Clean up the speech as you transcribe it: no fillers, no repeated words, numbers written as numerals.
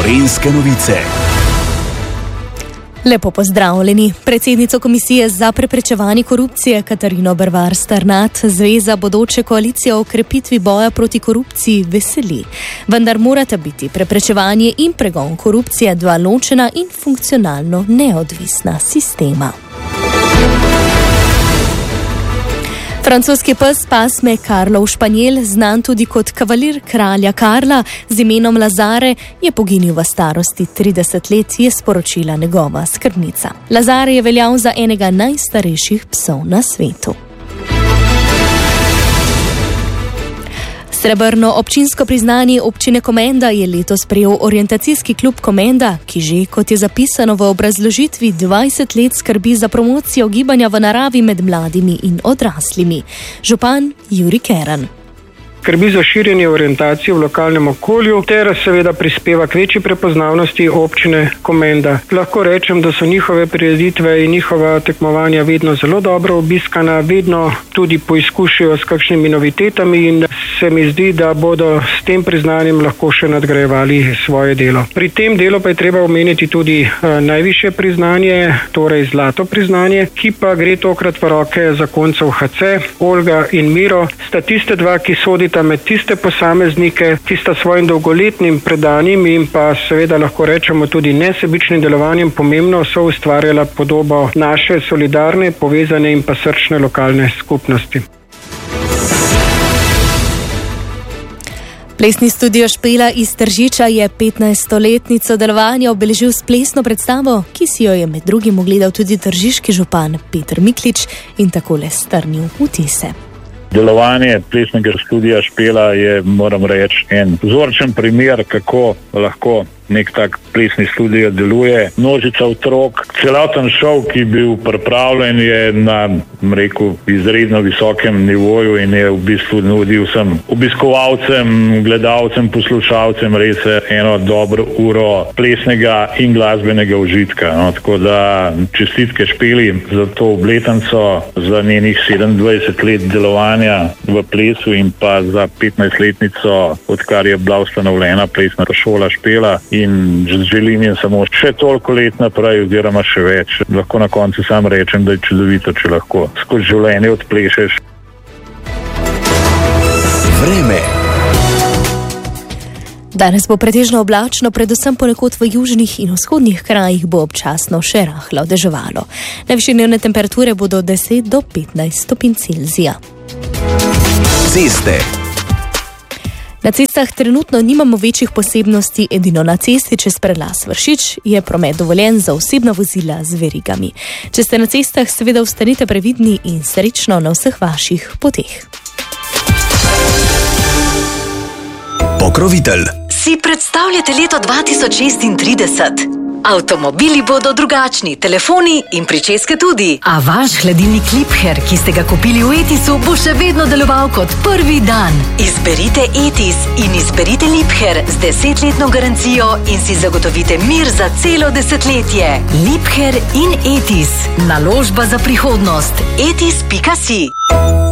Gorenjske novice. Lepo pozdravljeni. Predsednico Komisije za preprečevanje korupcije Katarino Bervar Starnat Zveza bodoče koalicije o krepitvi boja proti korupciji veseli. Vendar morata biti preprečevanje in pregon korupcije dva ločena in funkcionalno neodvisna sistema. Francoski pes pasme Karlov španjel, znan tudi kot kavalir kralja Karla z imenom Lazare, je poginil v starosti 30 let, je sporočila njegova skrbnica. Lazare je veljal za enega najstarejših psov na svetu. Srebrno občinsko priznanje občine Komenda je letos prejel orientacijski klub Komenda, ki že, kot je zapisano v obrazložitvi, 20 let skrbi za promocijo gibanja v naravi med mladimi in odraslimi. Župan Jurij Keran. Skrbi za širjenje orientacije v lokalnem okolju ter seveda prispeva k večji prepoznavnosti občine Komenda. Lahko rečem, da so njihove prireditve in njihova tekmovanja vedno zelo dobro obiskana, vedno tudi poizkušajo s kakšnimi novitetami in se mi zdi, da bodo s tem priznanjem lahko še nadgrajevali svoje delo. Pri tem delu pa je treba omeniti tudi najvišje priznanje, torej zlato priznanje, ki pa gre tokrat v roke zakoncev HC, Olga in Miro, sta tiste dva, ki sodita med tiste posameznike, ki sta svojim dolgoletnim predanjem in pa seveda lahko rečemo tudi nesebičnim delovanjem pomembno soustvarjala podobo naše solidarne, povezane in pa srčne lokalne skupnosti. Plesni studio Špela iz Tržiča je 15-letnico delovanja obeležil s plesno predstavo, ki si jo je med drugim ogledal tudi tržiški župan Peter Miklič in takole strnil vtise. Delovanje plesnega studia Špela je, moram reči, en vzorčen primer, kako lahko nek tak plesni studio deluje. Množica otrok, celoten šov, ki je bil pripravljen, je na, rekel, izredno visokem nivoju in je v bistvu nudil vsem obiskovalcem, gledalcem, poslušalcem res eno dobro uro plesnega in glasbenega užitka. No, tako da čestitke Špeli za to obletnico, za njenih 27 let delovanja v plesu in pa za 15-letnico, odkar je bila ustanovljena plesna šola Špela. In želim jim samo še toliko let naprej, oziroma še več. Lahko na koncu sam rečem, da je čudovito, če lahko skozi življenje odplešeš. Vreme. Danes bo pretežno oblačno, predvsem ponekod v južnih in vzhodnih krajih bo občasno še rahlo deževalo. Najvišje dnevne temperature bodo 10 do 15 stopinj Celzija. Ceste. Na cestah trenutno nimamo večjih posebnosti, edino na cesti čez prelaz Vršič je promet dovoljen za osebna vozila z verigami. Če ste na cestah, seveda ostanite previdni in srečno na vseh vaših poteh. Pokrovitelj. Si predstavljate leto 2036? Avtomobili bodo drugačni, telefoni in pričeske tudi. A vaš hladilnik Liebherr, ki ste ga kupili v Etisu, bo še vedno deloval kot prvi dan. Izberite Etis in izberite Liebherr z 10-letno garancijo in si zagotovite mir za celo desetletje. Liebherr in Etis. Naložba za prihodnost. Etis.si